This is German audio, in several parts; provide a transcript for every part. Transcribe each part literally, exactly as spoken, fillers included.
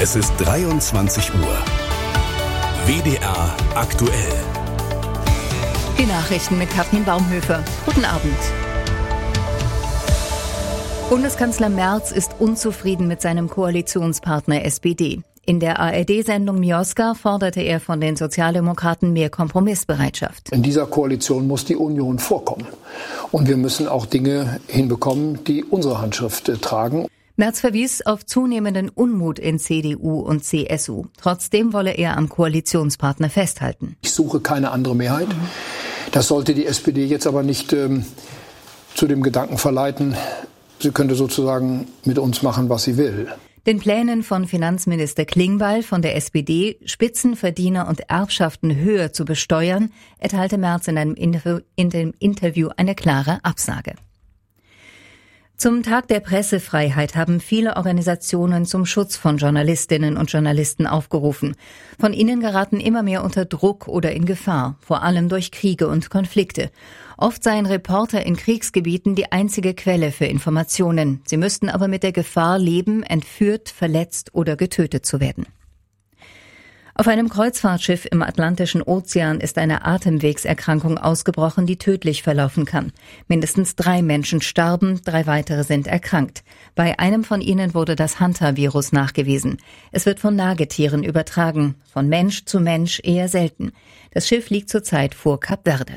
Es ist dreiundzwanzig Uhr. W D R aktuell. Die Nachrichten mit Katrin Baumhöfer. Guten Abend. Bundeskanzler Merz ist unzufrieden mit seinem Koalitionspartner S P D. In der A R D-Sendung Mioska forderte er von den Sozialdemokraten mehr Kompromissbereitschaft. In dieser Koalition muss die Union vorkommen. Und wir müssen auch Dinge hinbekommen, die unsere Handschrift äh, tragen. Merz verwies auf zunehmenden Unmut in C D U und C S U. Trotzdem wolle er am Koalitionspartner festhalten. Ich suche keine andere Mehrheit. Das sollte die S P D jetzt aber nicht ähm, zu dem Gedanken verleiten, sie könnte sozusagen mit uns machen, was sie will. Den Plänen von Finanzminister Klingbeil von der S P D, Spitzenverdiener und Erbschaften höher zu besteuern, erteilte Merz in einem Interview, in dem Interview eine klare Absage. Zum Tag der Pressefreiheit haben viele Organisationen zum Schutz von Journalistinnen und Journalisten aufgerufen. Von ihnen geraten immer mehr unter Druck oder in Gefahr, vor allem durch Kriege und Konflikte. Oft seien Reporter in Kriegsgebieten die einzige Quelle für Informationen. Sie müssten aber mit der Gefahr leben, entführt, verletzt oder getötet zu werden. Auf einem Kreuzfahrtschiff im Atlantischen Ozean ist eine Atemwegserkrankung ausgebrochen, die tödlich verlaufen kann. Mindestens drei Menschen starben, drei weitere sind erkrankt. Bei einem von ihnen wurde das Hanta-Virus nachgewiesen. Es wird von Nagetieren übertragen, von Mensch zu Mensch eher selten. Das Schiff liegt zurzeit vor Kap Verde.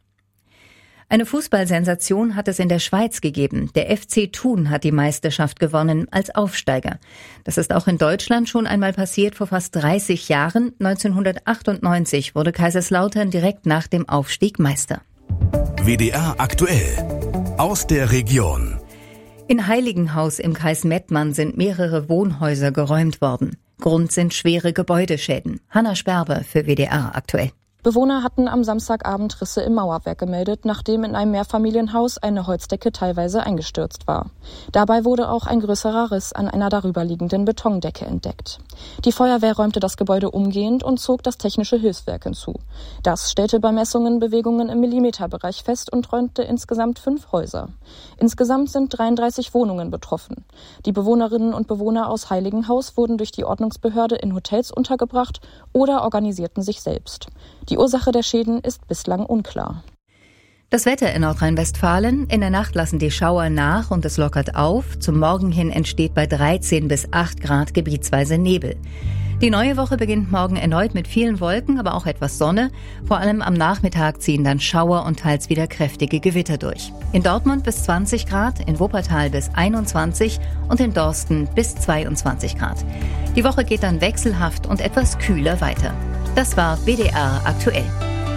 Eine Fußballsensation hat es in der Schweiz gegeben. Der F C Thun hat die Meisterschaft gewonnen als Aufsteiger. Das ist auch in Deutschland schon einmal passiert vor fast dreißig Jahren. neunzehnhundertachtundneunzig wurde Kaiserslautern direkt nach dem Aufstieg Meister. W D R aktuell. Aus der Region. In Heiligenhaus im Kreis Mettmann sind mehrere Wohnhäuser geräumt worden. Grund sind schwere Gebäudeschäden. Hanna Sperber für W D R aktuell. Bewohner hatten am Samstagabend Risse im Mauerwerk gemeldet, nachdem in einem Mehrfamilienhaus eine Holzdecke teilweise eingestürzt war. Dabei wurde auch ein größerer Riss an einer darüberliegenden Betondecke entdeckt. Die Feuerwehr räumte das Gebäude umgehend und zog das technische Hilfswerk hinzu. Das stellte bei Messungen Bewegungen im Millimeterbereich fest und räumte insgesamt fünf Häuser. Insgesamt sind dreiunddreißig Wohnungen betroffen. Die Bewohnerinnen und Bewohner aus Heiligenhaus wurden durch die Ordnungsbehörde in Hotels untergebracht oder organisierten sich selbst. Die Ursache der Schäden ist bislang unklar. Das Wetter in Nordrhein-Westfalen. In der Nacht lassen die Schauer nach und es lockert auf. Zum Morgen hin entsteht bei dreizehn bis acht Grad gebietsweise Nebel. Die neue Woche beginnt morgen erneut mit vielen Wolken, aber auch etwas Sonne. Vor allem am Nachmittag ziehen dann Schauer und teils wieder kräftige Gewitter durch. In Dortmund bis zwanzig Grad, in Wuppertal bis einundzwanzig und in Dorsten bis zweiundzwanzig Grad. Die Woche geht dann wechselhaft und etwas kühler weiter. Das war W D R aktuell.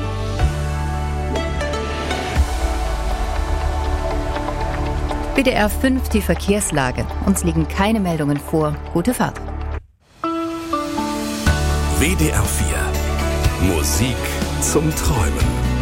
W D R fünf, die Verkehrslage. Uns liegen keine Meldungen vor. Gute Fahrt. W D R vier. Musik zum Träumen.